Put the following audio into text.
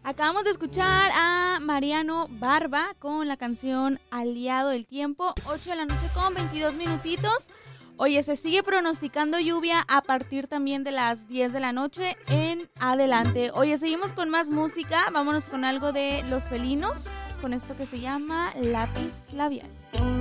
Acabamos de escuchar a Mariano Barba con la canción Aliado del Tiempo, 8 de la noche con 22 minutitos. Oye, se sigue pronosticando lluvia a partir también de las 10 de la noche en adelante. Oye, seguimos con más música, vámonos con algo de Los Felinos, con esto que se llama Lápiz Labial.